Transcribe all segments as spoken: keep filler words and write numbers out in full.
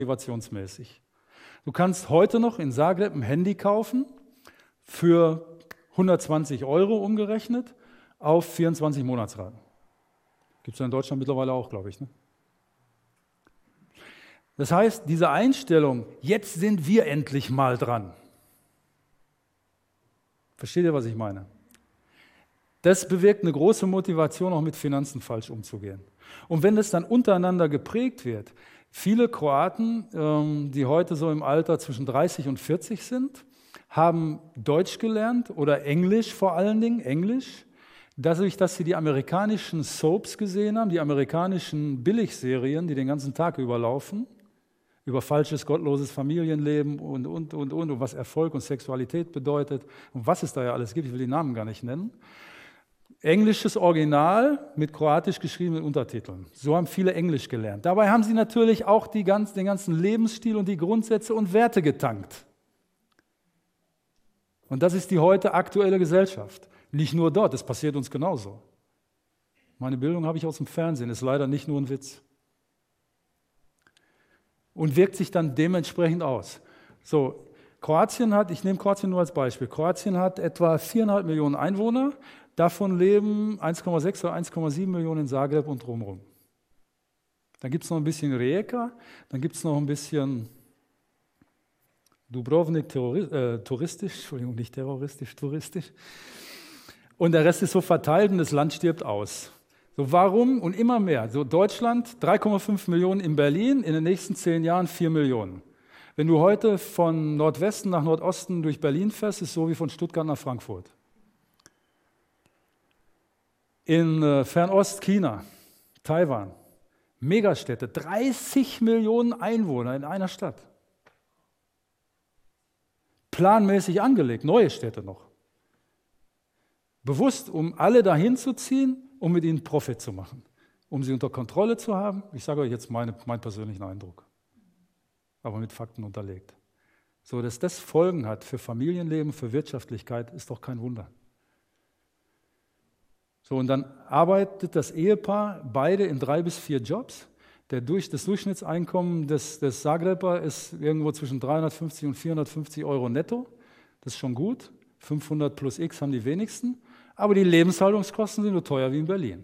motivationsmäßig. Du kannst heute noch in Zagreb ein Handy kaufen für hundertzwanzig Euro umgerechnet auf vierundzwanzig Monatsraten. Gibt es ja in Deutschland mittlerweile auch, glaube ich. Ne? Das heißt, diese Einstellung, jetzt sind wir endlich mal dran. Versteht ihr, was ich meine? Das bewirkt eine große Motivation, auch mit Finanzen falsch umzugehen. Und wenn das dann untereinander geprägt wird, viele Kroaten, ähm, die heute so im Alter zwischen dreißig und vierzig sind, haben Deutsch gelernt oder Englisch vor allen Dingen, Englisch, dadurch, dass sie die amerikanischen Soaps gesehen haben, die amerikanischen Billigserien, die den ganzen Tag überlaufen, über falsches, gottloses Familienleben und, und, und, und, und was Erfolg und Sexualität bedeutet und was es da ja alles gibt, ich will die Namen gar nicht nennen. Englisches Original mit kroatisch geschriebenen Untertiteln. So haben viele Englisch gelernt. Dabei haben sie natürlich auch die ganz, den ganzen Lebensstil und die Grundsätze und Werte getankt. Und das ist die heute aktuelle Gesellschaft. Nicht nur dort, das passiert uns genauso. Meine Bildung habe ich aus dem Fernsehen, ist leider nicht nur ein Witz. Und wirkt sich dann dementsprechend aus. So, Kroatien hat, ich nehme Kroatien nur als Beispiel, Kroatien hat etwa viereinhalb Millionen Einwohner, davon leben eins Komma sechs oder eins Komma sieben Millionen in Zagreb und drumherum. Dann gibt es noch ein bisschen Rijeka, dann gibt es noch ein bisschen Dubrovnik terrori- äh, touristisch, Entschuldigung, nicht terroristisch, touristisch. Und der Rest ist so verteilt und das Land stirbt aus. So, warum? Und immer mehr. So, Deutschland, drei Komma fünf Millionen in Berlin, in den nächsten zehn Jahren vier Millionen. Wenn du heute von Nordwesten nach Nordosten durch Berlin fährst, ist es so wie von Stuttgart nach Frankfurt. In äh, Fernost, China, Taiwan, Megastädte, dreißig Millionen Einwohner in einer Stadt. Planmäßig angelegt, neue Städte noch. Bewusst, um alle dahin zu ziehen, um mit ihnen Profit zu machen, um sie unter Kontrolle zu haben. Ich sage euch jetzt meine, meinen persönlichen Eindruck, aber mit Fakten unterlegt. So, dass das Folgen hat für Familienleben, für Wirtschaftlichkeit, ist doch kein Wunder. So, und dann arbeitet das Ehepaar beide in drei bis vier Jobs. Der durch, das Durchschnittseinkommen des, des Zagreber ist irgendwo zwischen dreihundertfünfzig und vierhundertfünfzig Euro netto. Das ist schon gut. fünfhundert plus X haben die wenigsten. Aber die Lebenshaltungskosten sind so teuer wie in Berlin.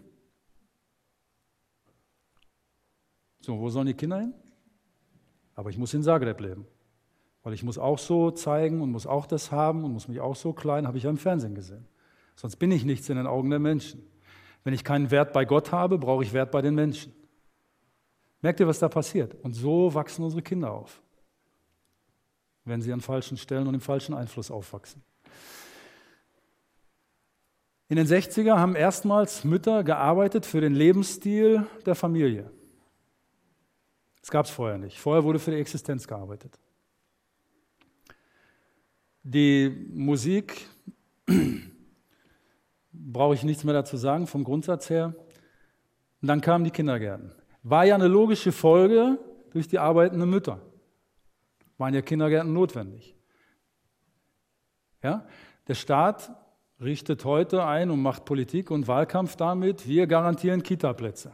So, wo sollen die Kinder hin? Aber ich muss in Zagreb leben. Weil ich muss auch so zeigen und muss auch das haben und muss mich auch so klein, habe ich ja im Fernsehen gesehen. Sonst bin ich nichts in den Augen der Menschen. Wenn ich keinen Wert bei Gott habe, brauche ich Wert bei den Menschen. Merkt ihr, was da passiert? Und so wachsen unsere Kinder auf, wenn sie an falschen Stellen und im falschen Einfluss aufwachsen. In den sechziger haben erstmals Mütter gearbeitet für den Lebensstil der Familie. Das gab es vorher nicht. Vorher wurde für die Existenz gearbeitet. Die Musik, brauche ich nichts mehr dazu sagen, vom Grundsatz her. Und dann kamen die Kindergärten. War ja eine logische Folge durch die arbeitenden Mütter. Waren ja Kindergärten notwendig. Ja? Der Staat richtet heute ein und macht Politik und Wahlkampf damit, wir garantieren Kita-Plätze.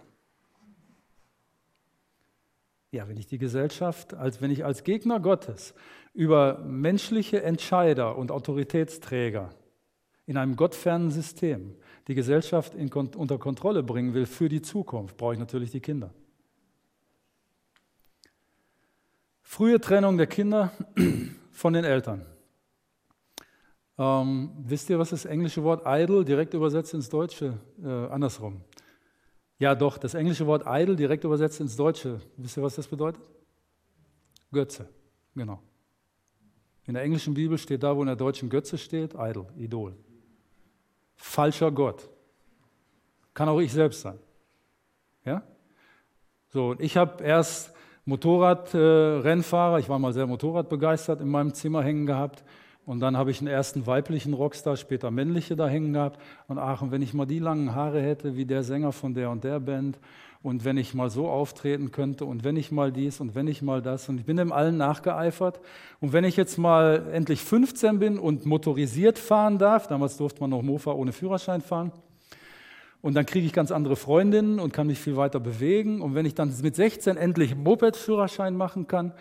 Ja, wenn ich die Gesellschaft, als wenn ich als Gegner Gottes über menschliche Entscheider und Autoritätsträger in einem gottfernen System die Gesellschaft in, unter Kontrolle bringen will für die Zukunft, brauche ich natürlich die Kinder. Frühe Trennung der Kinder von den Eltern. Ähm, wisst ihr, was das englische Wort idle direkt übersetzt ins Deutsche? Äh, andersrum. Ja doch, das englische Wort idle direkt übersetzt ins Deutsche. Wisst ihr, was das bedeutet? Götze, genau. In der englischen Bibel steht da, wo in der deutschen Götze steht, idol, Idol. Falscher Gott. Kann auch ich selbst sein. Ja? So, und ich habe erst Motorradrennfahrer, äh, ich war mal sehr motorradbegeistert, in meinem Zimmer hängen gehabt. Und dann habe ich einen ersten weiblichen Rockstar, später männliche da hängen gehabt. Und ach, und wenn ich mal die langen Haare hätte wie der Sänger von der und der Band und wenn ich mal so auftreten könnte und wenn ich mal dies und wenn ich mal das. Und ich bin dem allen nachgeeifert. Und wenn ich jetzt mal endlich fünfzehn bin und motorisiert fahren darf, damals durfte man noch Mofa ohne Führerschein fahren, Und dann kriege ich ganz andere Freundinnen und kann mich viel weiter bewegen. Und wenn ich dann mit sechzehn endlich einen Moped-Führerschein machen kann,